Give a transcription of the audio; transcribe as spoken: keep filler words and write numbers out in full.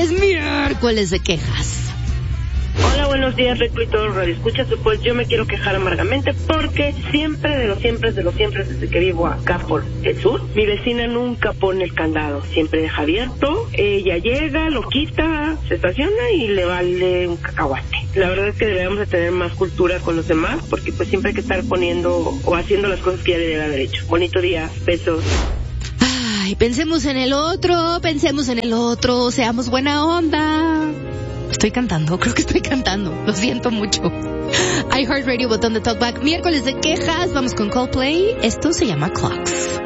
es miércoles de quejas. Hola, buenos días, Reclutor Radio Escuchas. Pues yo me quiero quejar amargamente porque siempre, de los siempre, de los siempre, desde que vivo acá por el sur, mi vecina nunca pone el candado, siempre deja abierto, ella llega, lo quita, se estaciona y le vale un cacahuate. La verdad es que debemos de tener más cultura con los demás, porque pues siempre hay que estar poniendo o haciendo las cosas que ya le debe haber hecho. Bonito día, besos. Ay, pensemos en el otro, pensemos en el otro, seamos buena onda. Estoy cantando, creo que estoy cantando, lo siento mucho. iHeartRadio, botón de talkback, miércoles de quejas, vamos con Coldplay, esto se llama Clocks.